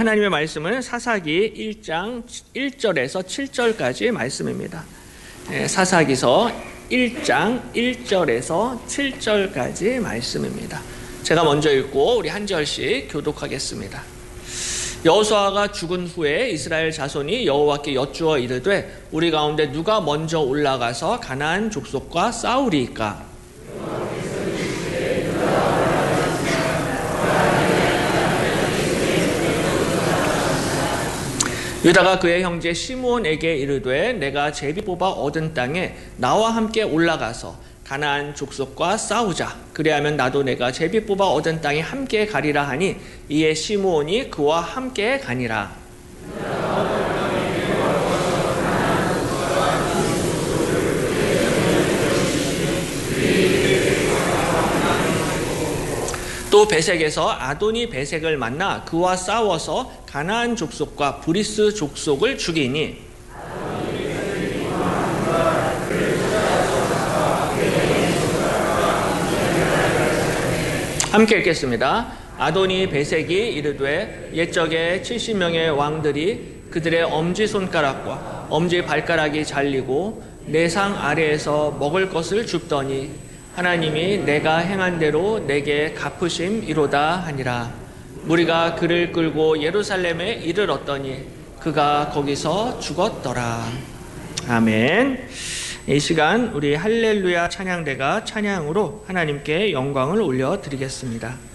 하나님의 말씀은 사사기 1장 1절에서 7절까지의 말씀입니다. 사사기서 1장 1절에서 7절까지의 말씀입니다. 제가 먼저 읽고 우리 한 절씩 교독하겠습니다. 여호수아가 죽은 후에 이스라엘 자손이 여호와께 여쭈어 이르되 우리 가운데 누가 먼저 올라가서 가나안 족속과 싸우리이까? 유다가 그의 형제 시므온에게 이르되 내가 제비 뽑아 얻은 땅에 나와 함께 올라가서 가나안 족속과 싸우자. 그리하면 나도 내가 제비 뽑아 얻은 땅에 함께 가리라 하니 이에 시므온이 그와 함께 가니라. 또 베색에서 아도니 베색을 만나 그와 싸워서 가나안 족속과 브리스 족속을 죽이니 함께 읽겠습니다. 아도니 베색이 이르되 옛적에 70명의 왕들이 그들의 엄지손가락과 엄지발가락이 잘리고 내 상 아래에서 먹을 것을 줍더니 하나님이 내가 행한 대로 내게 갚으심이로다 하니라. 무리가 그를 끌고 예루살렘에 이르렀더니 그가 거기서 죽었더라. 아멘. 이 시간 우리 할렐루야 찬양대가 찬양으로 하나님께 영광을 올려드리겠습니다.